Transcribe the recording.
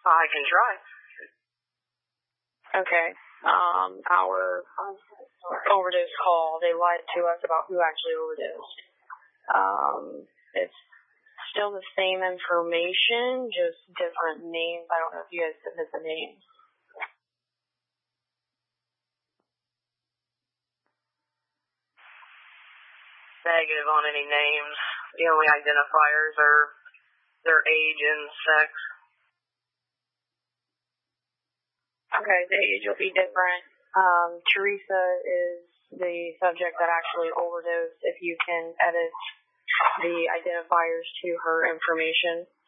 I can try. Okay. Our overdose call, they lied to us about who actually overdosed. It's still the same information, just different names. I don't know if you guys submit the names. Negative on any names. The only identifiers are their age and sex. Okay, the age will be different. Teresa is the subject that actually overdosed. If you can edit the identifiers to her information.